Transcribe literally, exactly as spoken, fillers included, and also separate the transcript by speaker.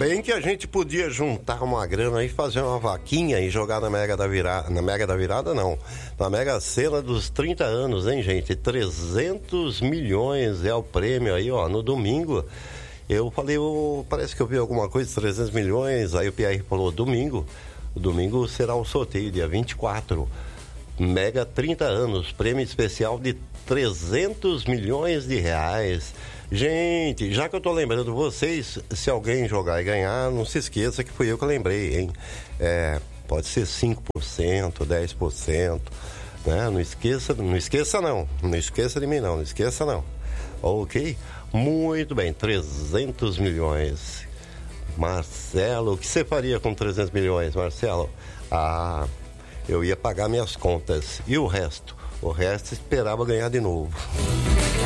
Speaker 1: Bem que a gente podia juntar uma grana e fazer uma vaquinha e jogar na Mega da Virada. Na Mega da Virada, não. Na Mega Sena dos trinta anos, hein, gente? trezentos milhões é o prêmio aí, ó, no domingo. Eu falei, eu, parece que eu vi alguma coisa de trezentos milhões. Aí o Pierre falou, domingo. O domingo será o sorteio, dia vinte e quatro. Mega trinta anos, prêmio especial de trezentos milhões de reais. Gente, já que eu tô lembrando vocês, se alguém jogar e ganhar, não se esqueça que fui eu que lembrei, hein? É, pode ser cinco por cento, dez por cento, né? Não esqueça, não esqueça não, não esqueça de mim não, não esqueça não. Ok? Muito bem, trezentos milhões. Marcelo, o que você faria com trezentos milhões, Marcelo? Ah, eu ia pagar minhas contas. E o resto? O resto esperava ganhar de novo.